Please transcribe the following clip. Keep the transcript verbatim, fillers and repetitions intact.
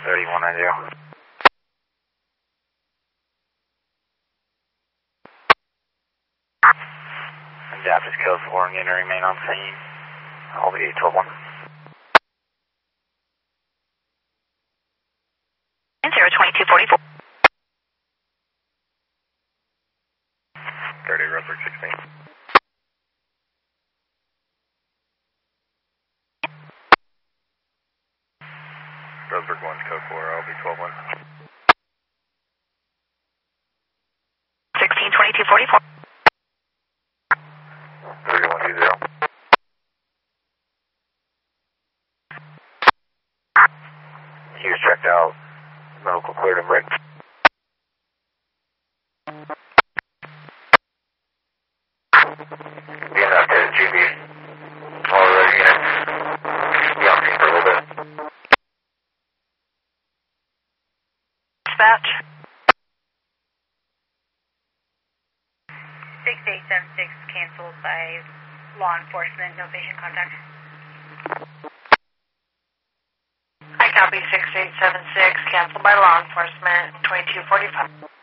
thirty-one ninety. Adaptive code four, going to remain on scene. I'll be twelve one. zero twenty-two forty-four. thirty, Rosberg sixteen. Rosberg one's code four, I'll be twelve one. sixteen twenty-two forty-four. thirty-one two zero. He was checked out. Medical cleared and break. Being out to G B. All the units. Be on scene for a little bit. Dispatch. six eight seven six canceled by law enforcement, no patient contact. I copy six eight seven six, canceled by law enforcement, twenty-two forty-five.